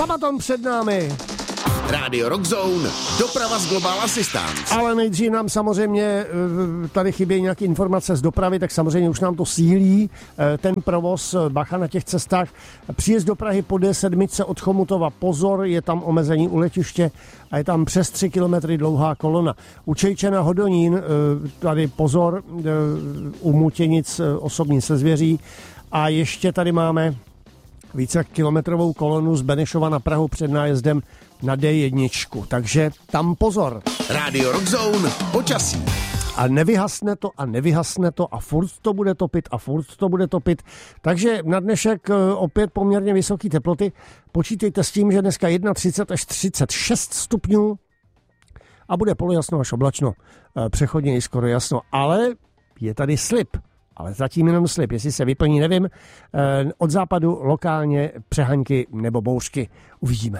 Sabaton před námi. Rádio Rockzone, doprava z Global Assistance. Ale nejdřív nám samozřejmě tady chybějí nějaké informace z dopravy, tak samozřejmě už nám to sílí ten provoz, bacha na těch cestách. Příjezd do Prahy po D7 od Chomutova, pozor, je tam omezení u letiště a je tam přes 3 kilometry dlouhá kolona. U Čejčena Hodonín, tady pozor, u Mutěnic osobní se zvěří. A ještě tady máme více jak kilometrovou kolonu z Benešova na Prahu před nájezdem na D1, takže tam pozor. Rádio Rockzone, počasí. A nevyhasne to a furt to bude topit Takže na dnešek opět poměrně vysoké teploty. Počítejte s tím, že dneska 31 až 36 stupňů a bude polojasno až oblačno. Přechodně i skoro jasno, ale je tady slib. Ale zatím jenom slib, jestli se vyplní, nevím. Od západu lokálně přehaňky nebo bouřky. Uvidíme.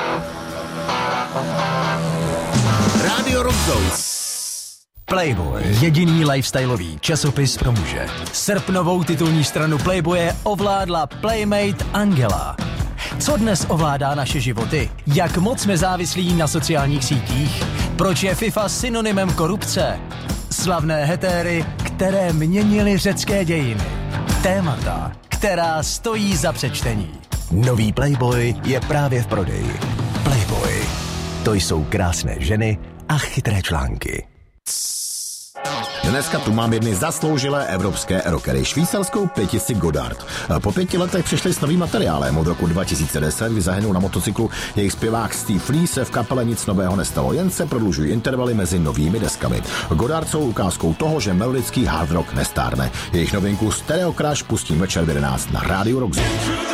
Rádio Rockzone. Playboy, jediný lifestyleový časopis pro muže. Srpnovou titulní stranu Playboye ovládla Playmate Angela. Co dnes ovládá naše životy? Jak moc jsme závislí na sociálních sítích? Proč je FIFA synonymem korupce? Slavné hetéry, které měnily řecké dějiny. Témata, která stojí za přečtení. Nový Playboy je právě v prodeji. Playboy. To jsou krásné ženy a chytré články. Dneska tu mám jedny zasloužilé evropské rockery, švýcarskou pětici Godard. Po 5 letech přišli s novým materiálem. Od roku 2010, kdy zahynul na motocyklu jejich zpěvák Steve Lee, se v kapele nic nového nestalo, jen se prodlužují intervaly mezi novými deskami. Godard jsou ukázkou toho, že melodický hard rock nestárne. Jejich novinku Stereo Crash pustím večer v 11 na Rádiu Rockzone.